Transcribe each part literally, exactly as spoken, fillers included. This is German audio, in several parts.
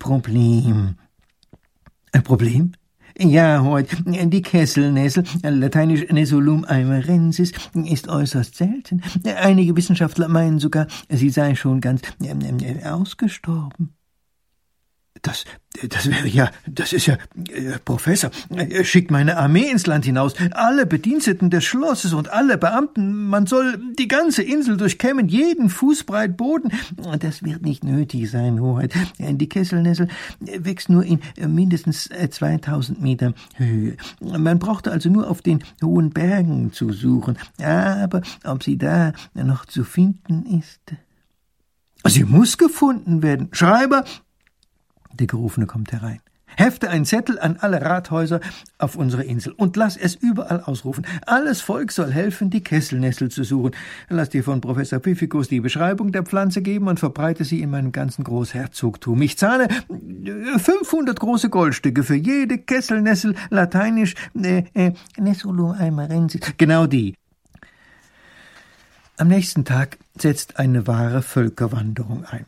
Problem. Ein Problem? Ja, heute, die Kesselnessel, lateinisch Nessulum aimarensis, ist äußerst selten. Einige Wissenschaftler meinen sogar, sie sei schon ganz äh, ausgestorben. Das, das wäre ja, das ist ja, äh, Professor, äh, schickt meine Armee ins Land hinaus, alle Bediensteten des Schlosses und alle Beamten, man soll die ganze Insel durchkämmen, jeden Fußbreit Boden. Das wird nicht nötig sein, Hoheit. Die Kesselnessel wächst nur in mindestens zweitausend Meter Höhe. Man brauchte also nur auf den hohen Bergen zu suchen. Aber ob sie da noch zu finden ist? Sie muss gefunden werden. Schreiber! Der Gerufene kommt herein. Hefte einen Zettel an alle Rathäuser auf unserer Insel und lass es überall ausrufen. Alles Volk soll helfen, die Kesselnessel zu suchen. Lass dir von Professor Pfiffikus die Beschreibung der Pflanze geben und verbreite sie in meinem ganzen Großherzogtum. Ich zahle fünfhundert große Goldstücke für jede Kesselnessel, lateinisch äh, äh, Nessulum aimarensis. Genau die. Am nächsten Tag setzt eine wahre Völkerwanderung ein.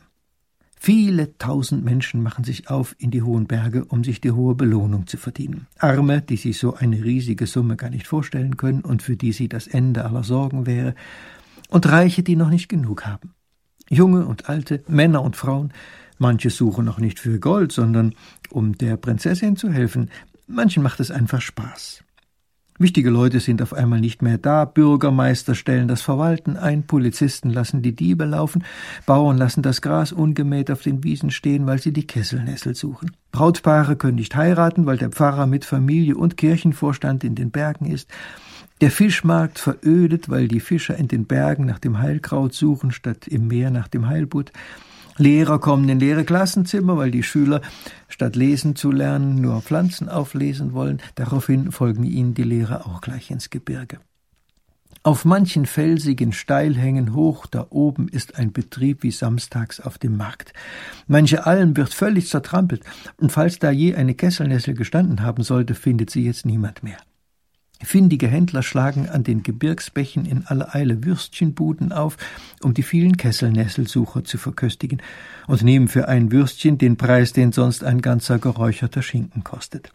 Viele tausend Menschen machen sich auf in die hohen Berge, um sich die hohe Belohnung zu verdienen. Arme, die sich so eine riesige Summe gar nicht vorstellen können und für die sie das Ende aller Sorgen wäre, und Reiche, die noch nicht genug haben. Junge und Alte, Männer und Frauen, manche suchen noch nicht für Gold, sondern um der Prinzessin zu helfen. Manchen macht es einfach Spaß. Wichtige Leute sind auf einmal nicht mehr da, Bürgermeister stellen das Verwalten ein, Polizisten lassen die Diebe laufen, Bauern lassen das Gras ungemäht auf den Wiesen stehen, weil sie die Kesselnessel suchen. Brautpaare können nicht heiraten, weil der Pfarrer mit Familie und Kirchenvorstand in den Bergen ist. Der Fischmarkt verödet, weil die Fischer in den Bergen nach dem Heilkraut suchen, statt im Meer nach dem Heilbutt. Lehrer kommen in leere Klassenzimmer, weil die Schüler, statt lesen zu lernen, nur Pflanzen auflesen wollen. Daraufhin folgen ihnen die Lehrer auch gleich ins Gebirge. Auf manchen felsigen Steilhängen hoch da oben ist ein Betrieb wie samstags auf dem Markt. Manche Alm wird völlig zertrampelt, und falls da je eine Kesselnessel gestanden haben sollte, findet sie jetzt niemand mehr. Findige Händler schlagen an den Gebirgsbächen in aller Eile Würstchenbuden auf, um die vielen Kesselnesselsucher zu verköstigen, und nehmen für ein Würstchen den Preis, den sonst ein ganzer geräucherter Schinken kostet.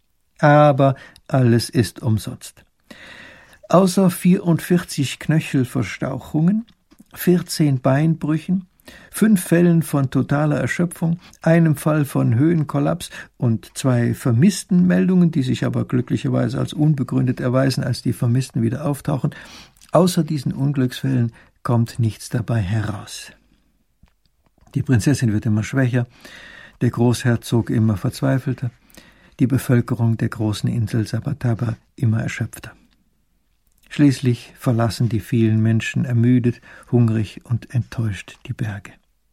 Aber alles ist umsonst. Außer vierundvierzig Knöchelverstauchungen, vierzehn Beinbrüchen, fünf Fällen von totaler Erschöpfung, einem Fall von Höhenkollaps und zwei Vermisstenmeldungen, die sich aber glücklicherweise als unbegründet erweisen, als die Vermissten wieder auftauchen. Außer diesen Unglücksfällen kommt nichts dabei heraus. Die Prinzessin wird immer schwächer, der Großherzog immer verzweifelter, die Bevölkerung der großen Insel Sabataba immer erschöpfter. Schließlich verlassen die vielen Menschen ermüdet, hungrig und enttäuscht die Berge.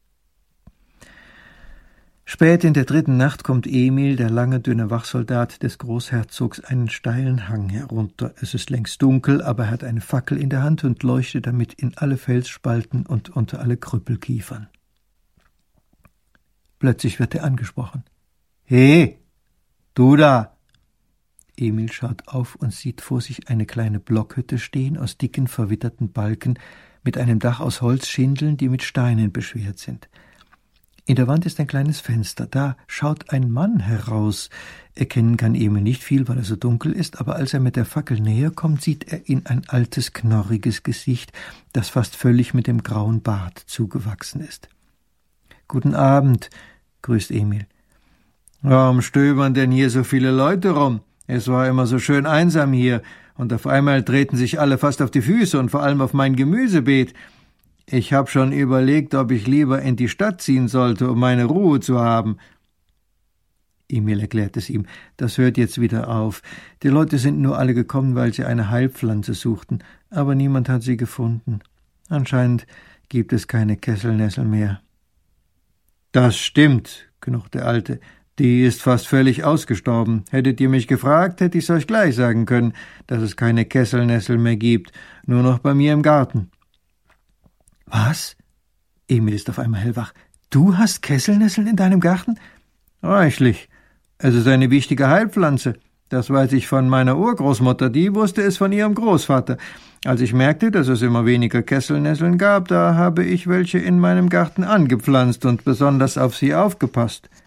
Spät in der dritten Nacht kommt Emil, der lange, dünne Wachsoldat des Großherzogs, einen steilen Hang herunter. Es ist längst dunkel, aber er hat eine Fackel in der Hand und leuchtet damit in alle Felsspalten und unter alle Krüppelkiefern. Plötzlich wird er angesprochen. »He, du da!« Emil schaut auf und sieht vor sich eine kleine Blockhütte stehen aus dicken, verwitterten Balken mit einem Dach aus Holzschindeln, die mit Steinen beschwert sind. In der Wand ist ein kleines Fenster. Da schaut ein Mann heraus. Erkennen kann Emil nicht viel, weil er so dunkel ist, aber als er mit der Fackel näher kommt, sieht er in ein altes, knorriges Gesicht, das fast völlig mit dem grauen Bart zugewachsen ist. »Guten Abend«, grüßt Emil. »Warum stöbern denn hier so viele Leute rum? Es war immer so schön einsam hier, und auf einmal treten sich alle fast auf die Füße und vor allem auf mein Gemüsebeet. Ich habe schon überlegt, ob ich lieber in die Stadt ziehen sollte, um meine Ruhe zu haben.« Emil erklärt es ihm, das hört jetzt wieder auf. Die Leute sind nur alle gekommen, weil sie eine Heilpflanze suchten, aber niemand hat sie gefunden. Anscheinend gibt es keine Kesselnessel mehr. »Das stimmt«, knurrt der Alte. »Die ist fast völlig ausgestorben. Hättet ihr mich gefragt, hätte ich's euch gleich sagen können, dass es keine Kesselnessel mehr gibt, nur noch bei mir im Garten.« »Was?« Emil ist auf einmal hellwach. »Du hast Kesselnesseln in deinem Garten?« »Reichlich. Es ist eine wichtige Heilpflanze. Das weiß ich von meiner Urgroßmutter, die wusste es von ihrem Großvater. Als ich merkte, dass es immer weniger Kesselnesseln gab, da habe ich welche in meinem Garten angepflanzt und besonders auf sie aufgepasst.«